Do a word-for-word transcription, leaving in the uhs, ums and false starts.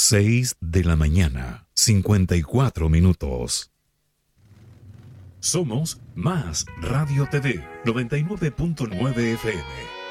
Seis de la mañana, cincuenta y cuatro minutos. Somos Más Radio T V, noventa y nueve punto nueve F M.